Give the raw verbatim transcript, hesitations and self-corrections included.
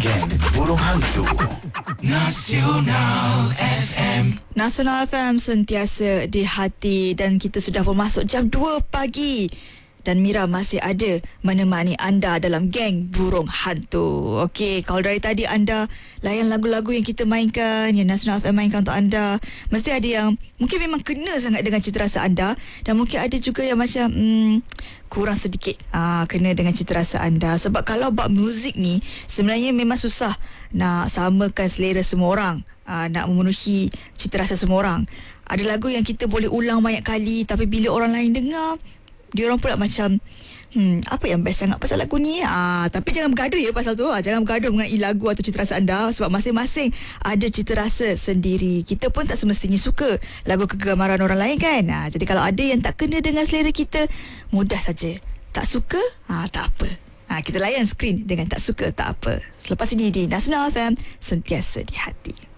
Geng Burung Hantu Nasional F M. Nasional F M sentiasa di hati dan kita sudah pun masuk jam dua pagi. Dan Mira masih ada menemani anda dalam Geng Burung Hantu. Okey, kalau dari tadi anda layan lagu-lagu yang kita mainkan, yang Nasional F M mainkan untuk anda, mesti ada yang mungkin memang kena sangat dengan cita rasa anda, dan mungkin ada juga yang macam hmm, kurang sedikit aa, kena dengan cita rasa anda. Sebab kalau bab muzik ni sebenarnya memang susah nak samakan selera semua orang, aa, nak memenuhi cita rasa semua orang. Ada lagu yang kita boleh ulang banyak kali, tapi bila orang lain dengar, dia orang pula macam hmm, apa yang best sangat pasal lagu ni. Ah, tapi jangan bergaduh ya pasal tu. Ah, jangan bergaduh mengenai lagu atau cita rasa anda, sebab masing-masing ada cita rasa sendiri. Kita pun tak semestinya suka lagu kegemaran orang lain kan. Ah, jadi kalau ada yang tak kena dengan selera kita, mudah saja. Tak suka? Ah, tak apa. Ah, kita layan skrin dengan tak suka tak apa. Selepas ini di Nasional F M, sentiasa di hati.